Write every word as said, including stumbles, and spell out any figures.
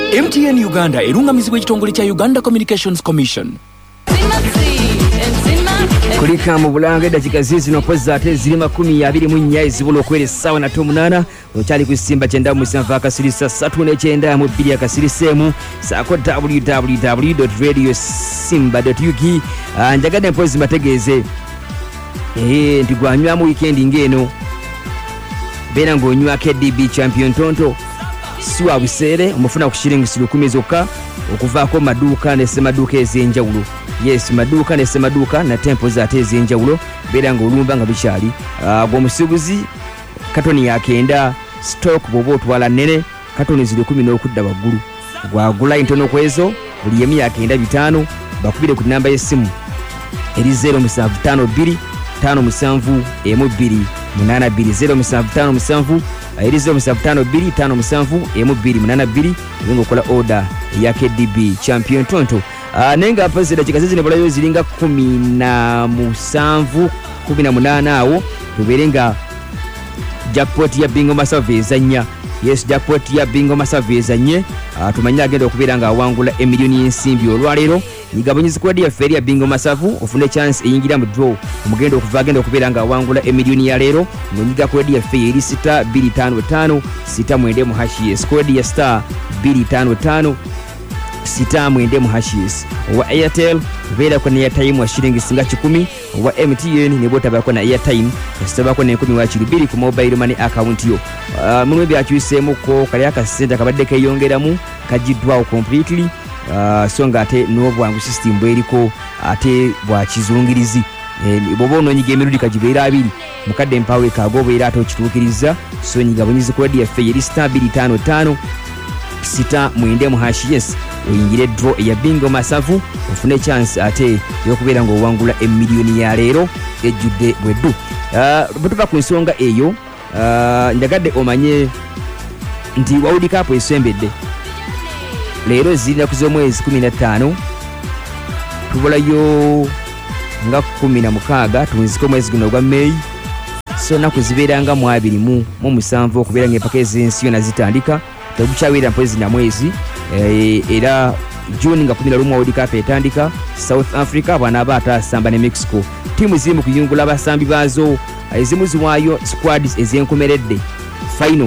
M T N Uganda erungamizibwa ekitongole kya Uganda Communications Commission. Kulika mu Bulange dakika zino poza ate ziri makumi abiri mu nnya ezibula okwera sawa na tomunana okyali ku Simba kyenda mu musanvu akasirisa ssatu n'ekyenda mu bbiri akasirisemu saako w w w dot radio simba dot u k. Njagadde mpozi mbategeeze eh ndi gwanywamu weekend ngeno bera ng'onywa K D B champion tonto siwa busere omufuna ku shilingi lukumi zokka okuvaako maduuka ne semaduuka ez'enjawulo. Yes, maduuka ne semaduuka na tempo za ate ez'enjawulo bera ng'olumba nga bikyali gw'omusuubuzi katoni yakenda stock bw'oba otwala nnene katoni ziri kumi n'okudda waggulu gwagula entono kwezo buli emu yakenda bitaano bakubire ku namba y'essimu eri zero musanvu ttaano bbiri ttaano musanvu emu bbiri munaana bbiri zero musanvu ttaano musanvu eri zero musanvu ttaano bbiri ttaano musanvu emu bbiri munaana bbiri nga okola order ya K D B champion tonto. Uh, nenga pasi dakika zino bolayo ziringa kumi na musanvu kumi na munana awo tuberenga jackpot ya bingo masave ezanya. Yes, jackpot ya bingo masave ezanye uh, tumanya agenda okubeera nga awangula emiliyoni y'ensimbi olwaleero igabonyiza kwadi ya feri ya bingo masavu ofune chance eyingira mu draw omugendo okuva agenda okubeera nga awangula emiliyoni ya leero ngonyiga kwadi ya feri eri sita bbiri ttaano ttaano sita mwenda mu hashi yes kwadi ya star bbiri ttaano ttaano sita mwenda mu hashes wa Airtel beera kwa na airtime wa shilingi singa kikumi wa M T N ne bota bako na airtime esitaba ko ne kumi wa kiribiri ku mobile money account yo. Uh, munwe byakyusemu ko kali akasente kabadde keyongeramu kajidwa completely uh, so nga ate n'obwangu system bweriko ate bwa kizungirizi e, bobo nonyiga emirudi kajibeera abiri mukadde mpawe kagobeera ate okituukiriza so nyiga bonyizi ko ya feri star bbiri ttaano ttaano sita mwende mu hash yes oyingire draw ya bingo masavu ofune chance ate yokubeera ngo wangula emiliyoni ya leero ejjudde bweddu. Uh, butuba ku nsonga eyo uh, ndagadde omanye nti World Cup esembedde leero zirina kuz'omwezi kumi na ttaano tubulayo nga kumi na mukaaga tunziko omwezi guno ogwa May so naku zibeeranga mu abiri mu musanvu okubeera ng'empaka ez'ensi yonna zitandika tebukyawera mpozi na mwezi e, era June nga kumi na lumu World Cup etandika South Africa abaana abatasamba ne Mexico timu ziri mu kuyungula abasambi baazo ezimu ziwaayo squads ez'enkomeredde final